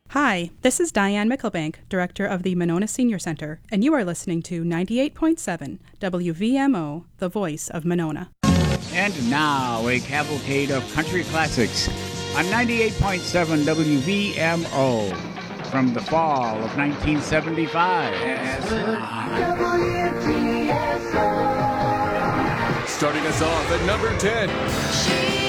Hi, this is Diane Mickelbank, Director of the Monona Senior Center, and you are listening to 98.7 WVMO, the voice of Monona. And now, a cavalcade of country classics on 98.7 WVMO from the fall of 1975. Starting us off at number 10.